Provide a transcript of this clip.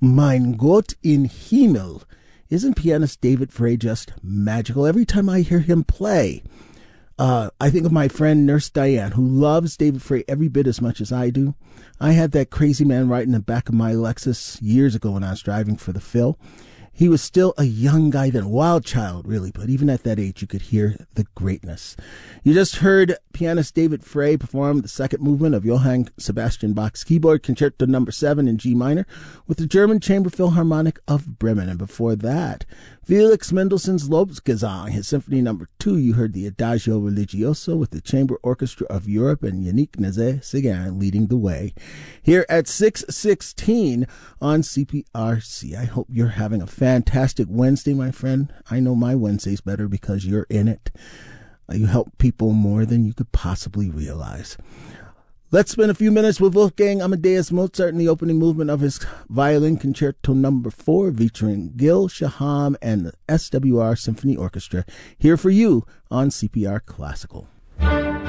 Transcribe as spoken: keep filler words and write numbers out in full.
Mein Gott in Himmel. Isn't pianist David Frey just magical? Every time I hear him play, uh, I think of my friend Nurse Diane, who loves David Frey every bit as much as I do. I had that crazy man right in the back of my Lexus years ago when I was driving for the Phil. He was still a young guy then, a wild child, really, but even at that age, you could hear the greatness. You just heard pianist David Frey perform the second movement of Johann Sebastian Bach's Keyboard Concerto number seven in G minor with the German Chamber Philharmonic of Bremen. And before that, Felix Mendelssohn's Lobgesang, his Symphony number two. You heard the Adagio Religioso with the Chamber Orchestra of Europe and Yannick Nézet-Séguin leading the way here at six sixteen on C P R C. I hope you're having a fantastic Wednesday, my friend. I know my Wednesday's better because you're in it. You help people more than you could possibly realize. Let's spend a few minutes with Wolfgang Amadeus Mozart in the opening movement of his Violin Concerto number four, featuring Gil Shaham and the S W R Symphony Orchestra, here for you on C P R Classical.